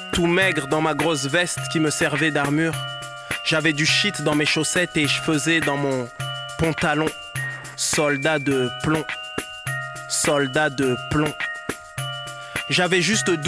Tout maigre dans ma grosse veste qui me servait d'armure. J'avais du shit dans mes chaussettes et je faisais dans mon pantalon. Soldat de plomb. Soldat de plomb. J'avais juste